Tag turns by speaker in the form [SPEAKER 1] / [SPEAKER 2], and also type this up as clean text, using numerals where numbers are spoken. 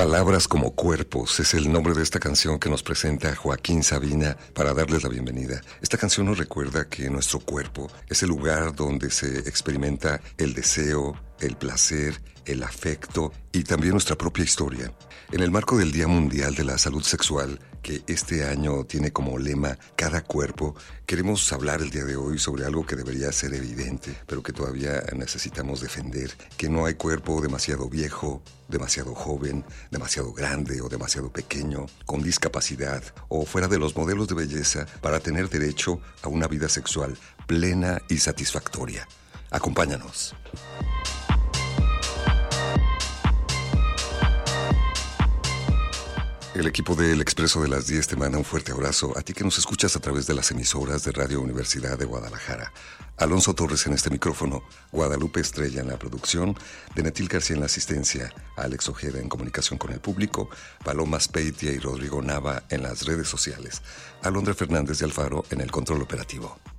[SPEAKER 1] Palabras como cuerpos es el nombre de esta canción que nos presenta Joaquín Sabina para darles la bienvenida. Esta canción nos recuerda que nuestro cuerpo es el lugar donde se experimenta el deseo, el placer, el afecto y también nuestra propia historia. En el marco del Día Mundial de la Salud Sexual, que este año tiene como lema Cada Cuerpo, queremos hablar el día de hoy sobre algo que debería ser evidente, pero que todavía necesitamos defender, que no hay cuerpo demasiado viejo, demasiado joven, demasiado grande o demasiado pequeño, con discapacidad o fuera de los modelos de belleza para tener derecho a una vida sexual plena y satisfactoria. Acompáñanos. El equipo del Expreso de las 10 te manda un fuerte abrazo a ti que nos escuchas a través de las emisoras de Radio Universidad de Guadalajara. Alonso Torres en este micrófono, Guadalupe Estrella en la producción, Denetil García en la asistencia, Alex Ojeda en comunicación con el público, Paloma Speitia y Rodrigo Nava en las redes sociales, Alondra Fernández de Alfaro en el control operativo.